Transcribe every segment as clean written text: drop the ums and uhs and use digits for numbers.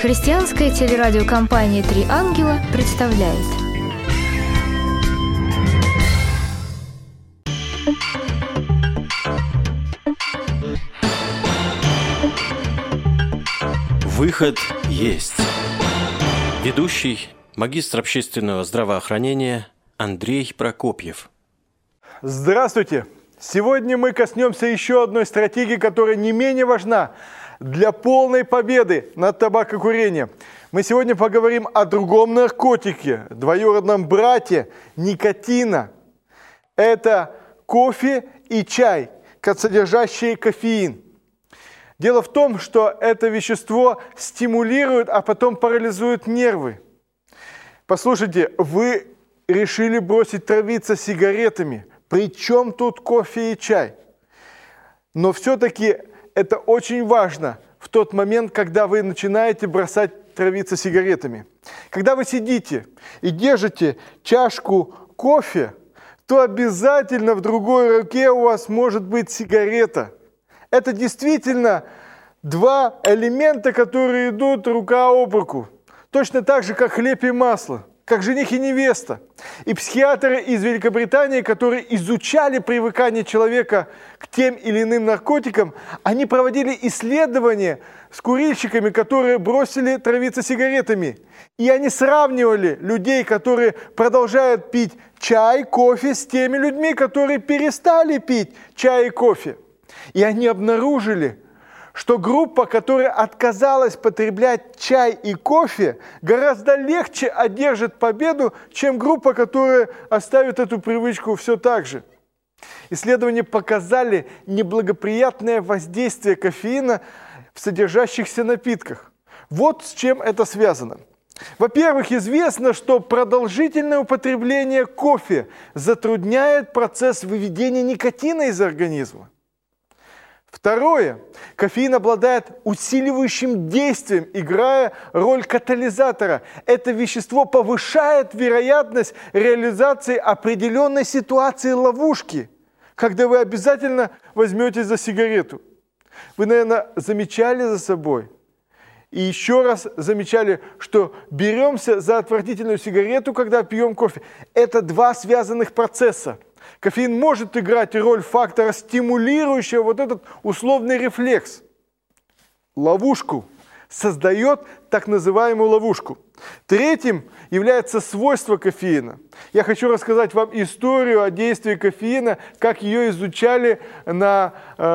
Христианская телерадиокомпания «Три ангела» представляет. Выход есть. Ведущий, магистр общественного здравоохранения Андрей Прокопьев. Здравствуйте! Сегодня мы коснемся еще одной стратегии, которая не менее важна для полной победы над табакокурением. Мы сегодня поговорим о другом наркотике, двоюродном брате никотина. Это кофе и чай, содержащие кофеин. Дело в том, что это вещество стимулирует, а потом парализует нервы. Послушайте, вы решили бросить травиться сигаретами. При чем тут кофе и чай? Но все-таки это очень важно в тот момент, когда вы начинаете бросать травиться сигаретами. Когда вы сидите и держите чашку кофе, то обязательно в другой руке у вас может быть сигарета. Это действительно два элемента, которые идут рука об руку. Точно так же, как хлеб и масло, как жених и невеста. И психиатры из Великобритании, которые изучали привыкание человека к тем или иным наркотикам, они проводили исследования с курильщиками, которые бросили травиться сигаретами. И они сравнивали людей, которые продолжают пить чай, кофе, с теми людьми, которые перестали пить чай и кофе. И они обнаружили, что группа, которая отказалась потреблять чай и кофе, гораздо легче одержит победу, чем группа, которая оставит эту привычку все так же. Исследования показали неблагоприятное воздействие кофеина в содержащихся напитках. Вот с чем это связано. Во-первых, известно, что продолжительное употребление кофе затрудняет процесс выведения никотина из организма. Второе. Кофеин обладает усиливающим действием, играя роль катализатора. Это вещество повышает вероятность реализации определенной ситуации ловушки, когда вы обязательно возьметесь за сигарету. Вы, наверное, замечали за собой и еще раз замечали, что беремся за отвратительную сигарету, когда пьем кофе. Это два связанных процесса. Кофеин может играть роль фактора, стимулирующего вот этот условный рефлекс. Ловушку. Создает так называемую ловушку. Третьим является свойство кофеина. Я хочу рассказать вам историю о действии кофеина, как ее изучали на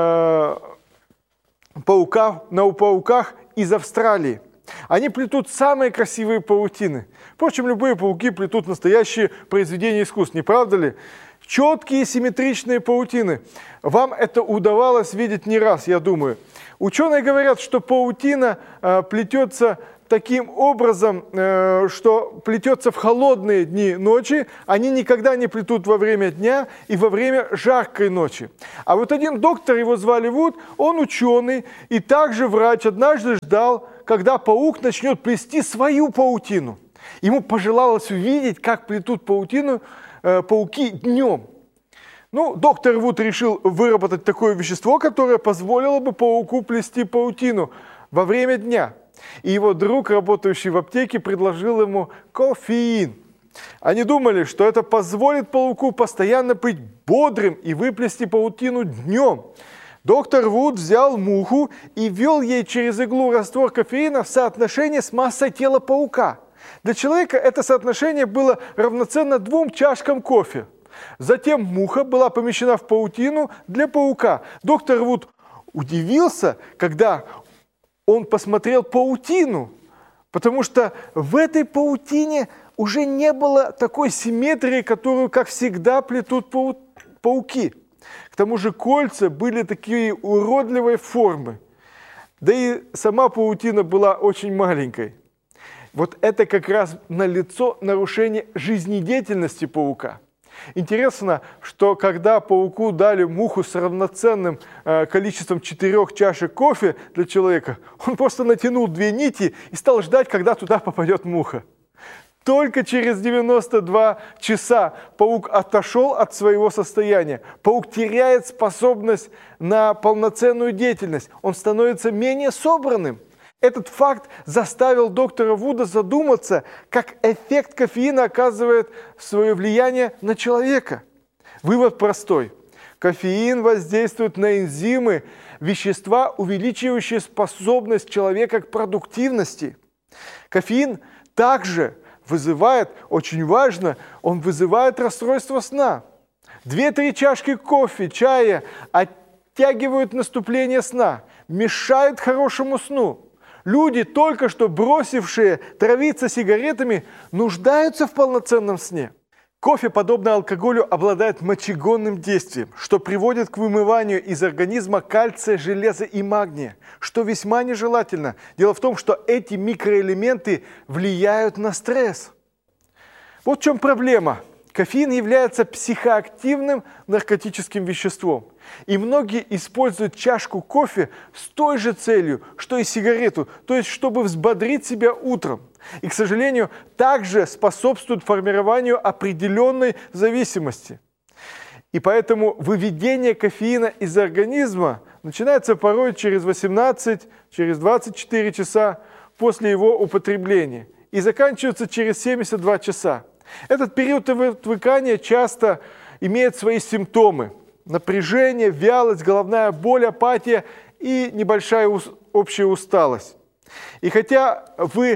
пауках из Австралии. Они плетут самые красивые паутины. Впрочем, любые пауки плетут настоящие произведения искусств, не правда ли? Четкие симметричные паутины. Вам это удавалось видеть не раз, я думаю. Ученые говорят, что паутина плетется таким образом, что плетется в холодные дни ночи. Они никогда не плетут во время дня и во время жаркой ночи. А вот один доктор, его звали Вуд, он ученый и также врач, однажды ждал, когда паук начнет плести свою паутину. Ему пожелалось увидеть, как плетут паутину пауки днем. Доктор Вуд решил выработать такое вещество, которое позволило бы пауку плести паутину во время дня. И его друг, работающий в аптеке, предложил ему кофеин. Они думали, что это позволит пауку постоянно быть бодрым и выплести паутину днем. Доктор Вуд взял муху и ввел ей через иглу раствор кофеина в соотношении с массой тела паука. Для человека это соотношение было равноценно 2 чашкам кофе. Затем муха была помещена в паутину для паука. Доктор Вуд удивился, когда он посмотрел паутину, потому что в этой паутине уже не было такой симметрии, которую, как всегда, плетут пауки. К тому же кольца были такие уродливой формы. Да и сама паутина была очень маленькой. Вот это как раз налицо нарушение жизнедеятельности паука. Интересно, что когда пауку дали муху с равноценным количеством 4 чашек кофе для человека, он просто натянул 2 нити и стал ждать, когда туда попадет муха. Только через 92 часа паук отошел от своего состояния. Паук теряет способность на полноценную деятельность. Он становится менее собранным. Этот факт заставил доктора Вуда задуматься, как эффект кофеина оказывает свое влияние на человека. Вывод простой. Кофеин воздействует на энзимы, вещества, увеличивающие способность человека к продуктивности. Кофеин также вызывает, очень важно, он вызывает расстройство сна. 2-3 чашки кофе, чая оттягивают наступление сна, мешают хорошему сну. Люди, только что бросившие травиться сигаретами, нуждаются в полноценном сне. Кофе, подобно алкоголю, обладает мочегонным действием, что приводит к вымыванию из организма кальция, железа и магния, что весьма нежелательно. Дело в том, что эти микроэлементы влияют на стресс. Вот в чем проблема. Кофеин является психоактивным наркотическим веществом. И многие используют чашку кофе с той же целью, что и сигарету, то есть чтобы взбодрить себя утром. И, к сожалению, также способствует формированию определенной зависимости. И поэтому выведение кофеина из организма начинается порой через 18, через 24 часа после его употребления и заканчивается через 72 часа. Этот период отвыкания часто имеет свои симптомы. Напряжение, вялость, головная боль, апатия и небольшая общая усталость. И хотя вы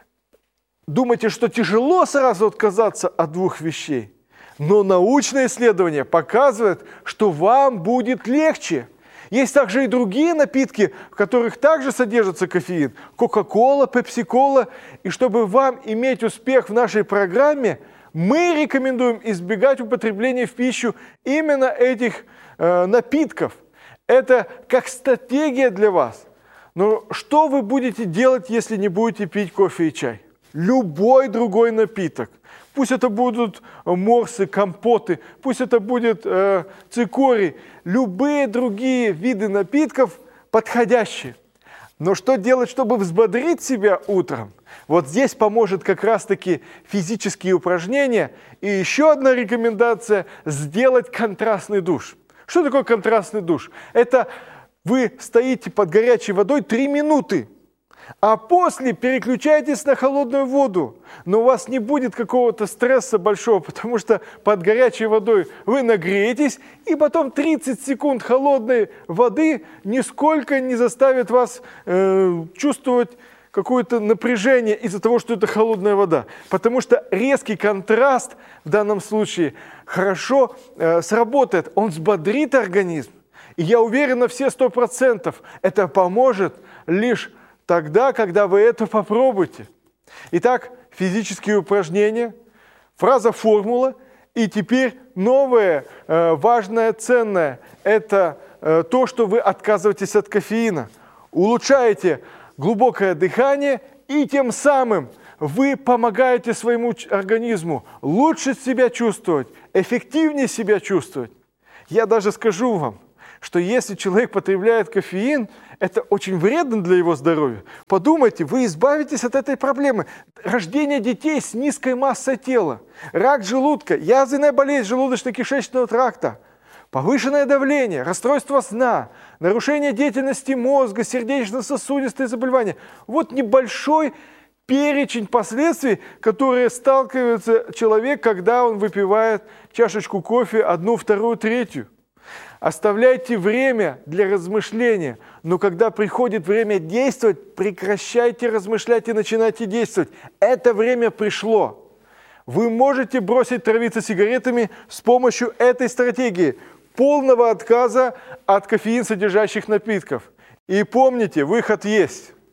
думаете, что тяжело сразу отказаться от двух вещей, но научное исследование показывает, что вам будет легче. Есть также и другие напитки, в которых также содержится кофеин. Кока-кола, пепси-кола. И чтобы вам иметь успех в нашей программе, мы рекомендуем избегать употребления в пищу именно этих напитков. Это как стратегия для вас. Но что вы будете делать, если не будете пить кофе и чай? Любой другой напиток. Пусть это будут морсы, компоты, пусть это будет цикорий. Любые другие виды напитков подходящие. Но что делать, чтобы взбодрить себя утром? Вот здесь поможет как раз-таки физические упражнения. И еще одна рекомендация – сделать контрастный душ. Что такое контрастный душ? Это вы стоите под горячей водой 3 минуты. А после переключайтесь на холодную воду. Но у вас не будет какого-то стресса большого, потому что под горячей водой вы нагреетесь, и потом 30 секунд холодной воды нисколько не заставит вас чувствовать какое-то напряжение из-за того, что это холодная вода. Потому что резкий контраст в данном случае хорошо сработает. Он взбодрит организм. И я уверен на все 100%, это поможет лишь тогда, когда вы это попробуете. Итак, физические упражнения, фраза-формула. И теперь новое, важное, ценное – это то, что вы отказываетесь от кофеина. Улучшаете глубокое дыхание, и тем самым вы помогаете своему организму лучше себя чувствовать, эффективнее себя чувствовать. Я даже скажу вам, что если человек потребляет кофеин, это очень вредно для его здоровья. Подумайте, вы избавитесь от этой проблемы. Рождение детей с низкой массой тела, рак желудка, язвенная болезнь желудочно-кишечного тракта, повышенное давление, расстройство сна, нарушение деятельности мозга, сердечно-сосудистые заболевания. Вот небольшой перечень последствий, которые сталкивается человек, когда он выпивает чашечку кофе, 1, 2, 3. Оставляйте время для размышления, но когда приходит время действовать, прекращайте размышлять и начинайте действовать. Это время пришло. Вы можете бросить травиться сигаретами с помощью этой стратегии полного отказа от кофеин содержащих напитков. И помните, выход есть.